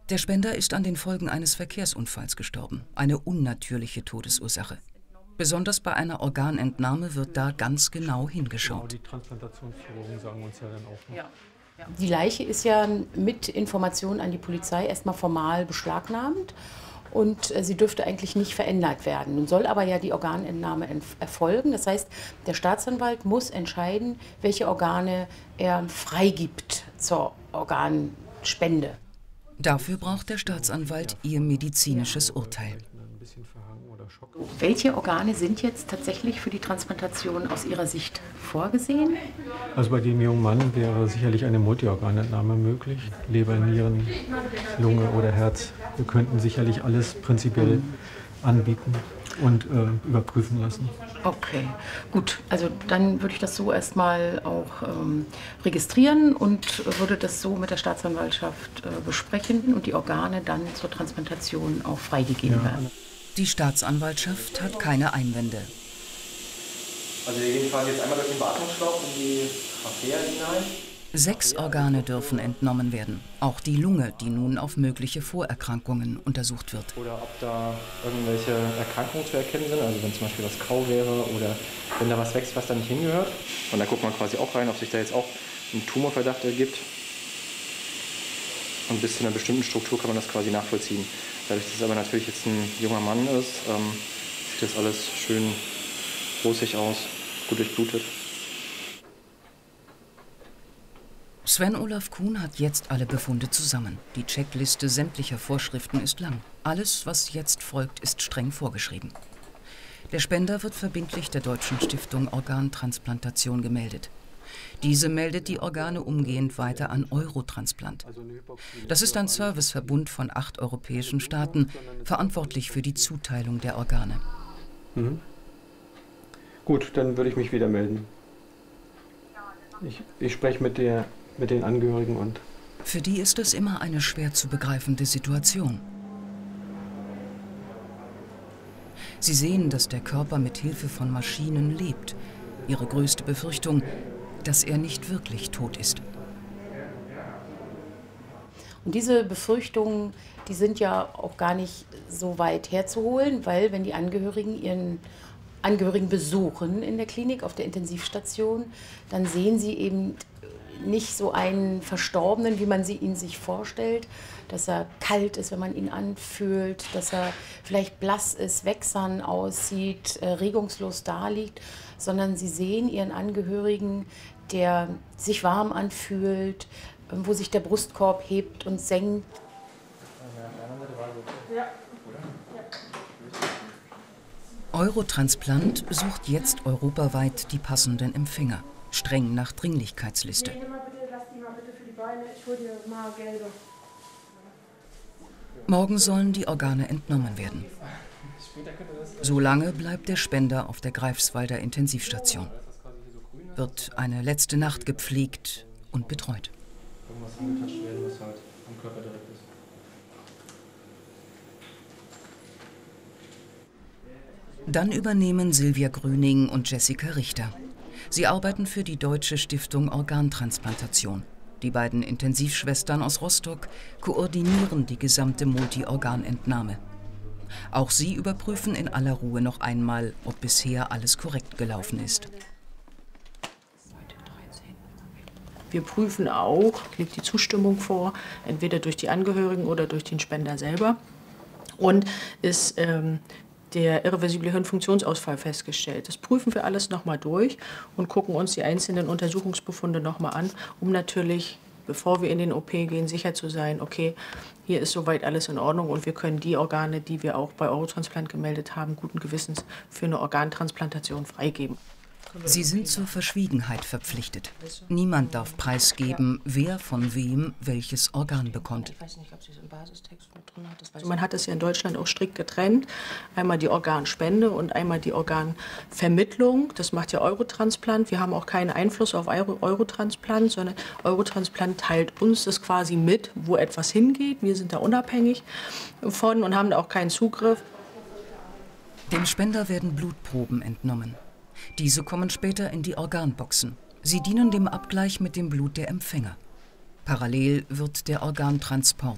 Der Spender ist an den Folgen eines Verkehrsunfalls gestorben, eine unnatürliche Todesursache. Besonders bei einer Organentnahme wird da ganz genau hingeschaut. Die Transplantationschirurgen sagen uns ja dann auch noch. Die Leiche ist ja mit Informationen an die Polizei erstmal formal beschlagnahmt und sie dürfte eigentlich nicht verändert werden. Nun soll aber ja die Organentnahme erfolgen. Das heißt, der Staatsanwalt muss entscheiden, welche Organe er freigibt zur Organspende. Dafür braucht der Staatsanwalt ihr medizinisches Urteil. Welche Organe sind jetzt tatsächlich für die Transplantation aus Ihrer Sicht vorgesehen? Also bei dem jungen Mann wäre sicherlich eine Multiorganentnahme möglich. Leber, Nieren, Lunge oder Herz. Wir könnten sicherlich alles prinzipiell anbieten und überprüfen lassen. Okay, gut. Also dann würde ich das so erstmal auch registrieren und würde das so mit der Staatsanwaltschaft besprechen und die Organe dann zur Transplantation auch freigegeben werden. Die Staatsanwaltschaft hat keine Einwände. Also wir gehen quasi jetzt einmal durch den Beatmungsschlauch in die Trachea hinein. 6 Organe dürfen entnommen werden. Auch die Lunge, die nun auf mögliche Vorerkrankungen untersucht wird. Oder ob da irgendwelche Erkrankungen zu erkennen sind, also wenn zum Beispiel was grau wäre oder wenn da was wächst, was da nicht hingehört. Und da guckt man quasi auch rein, ob sich da jetzt auch ein Tumorverdacht ergibt. Und bis zu einer bestimmten Struktur kann man das quasi nachvollziehen. Dadurch, dass es aber natürlich jetzt ein junger Mann ist, sieht das alles schön rosig aus, gut durchblutet. Sven-Olaf Kuhn hat jetzt alle Befunde zusammen. Die Checkliste sämtlicher Vorschriften ist lang. Alles, was jetzt folgt, ist streng vorgeschrieben. Der Spender wird verbindlich der Deutschen Stiftung Organtransplantation gemeldet. Diese meldet die Organe umgehend weiter an Eurotransplant. Das ist ein Serviceverbund von 8 europäischen Staaten, verantwortlich für die Zuteilung der Organe. Gut, dann würde ich mich wieder melden. Ich spreche mit den Angehörigen und... Für die ist es immer eine schwer zu begreifende Situation. Sie sehen, dass der Körper mit Hilfe von Maschinen lebt. Ihre größte Befürchtung, dass er nicht wirklich tot ist. Und diese Befürchtungen, die sind ja auch gar nicht so weit herzuholen, weil wenn die Angehörigen ihren Angehörigen besuchen in der Klinik, auf der Intensivstation, dann sehen sie eben nicht so einen Verstorbenen, wie man ihn sich vorstellt, dass er kalt ist, wenn man ihn anfühlt, dass er vielleicht blass ist, wächsern aussieht, regungslos daliegt, sondern sie sehen ihren Angehörigen, der sich warm anfühlt, wo sich der Brustkorb hebt und senkt. Eurotransplant sucht jetzt europaweit die passenden Empfänger, streng nach Dringlichkeitsliste. Morgen sollen die Organe entnommen werden. Solange bleibt der Spender auf der Greifswalder Intensivstation. Wird eine letzte Nacht gepflegt und betreut. Irgendwas angetatscht werden, was halt am Körper direkt ist. Dann übernehmen Silvia Grüning und Jessica Richter. Sie arbeiten für die Deutsche Stiftung Organtransplantation. Die beiden Intensivschwestern aus Rostock koordinieren die gesamte Multiorganentnahme. Auch sie überprüfen in aller Ruhe noch einmal, ob bisher alles korrekt gelaufen ist. Wir prüfen auch, liegt die Zustimmung vor, entweder durch die Angehörigen oder durch den Spender selber. Und ist der irreversible Hirnfunktionsausfall festgestellt. Das prüfen wir alles nochmal durch und gucken uns die einzelnen Untersuchungsbefunde nochmal an, um natürlich, bevor wir in den OP gehen, sicher zu sein, okay, hier ist soweit alles in Ordnung und wir können die Organe, die wir auch bei Eurotransplant gemeldet haben, guten Gewissens für eine Organtransplantation freigeben. Sie sind zur Verschwiegenheit verpflichtet. Niemand darf preisgeben, wer von wem welches Organ bekommt. Ich weiß nicht, ob sie es im Basistext mit drin hat. Also man hat es ja in Deutschland auch strikt getrennt. Einmal die Organspende und einmal die Organvermittlung. Das macht ja Eurotransplant. Wir haben auch keinen Einfluss auf Eurotransplant, sondern Eurotransplant teilt uns das quasi mit, wo etwas hingeht. Wir sind da unabhängig von und haben da auch keinen Zugriff. Dem Spender werden Blutproben entnommen. Diese kommen später in die Organboxen. Sie dienen dem Abgleich mit dem Blut der Empfänger. Parallel wird der Organtransport